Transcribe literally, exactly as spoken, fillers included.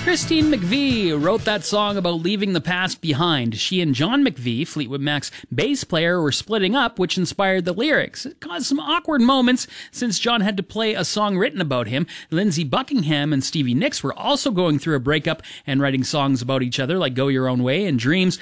Christine McVie wrote that song about leaving the past behind. She and John McVie, Fleetwood Mac's bass player, were splitting up, which inspired the lyrics. It caused some awkward moments since John had to play a song written about him. Lindsey Buckingham and Stevie Nicks were also going through a breakup and writing songs about each other, like Go Your Own Way and Dreams.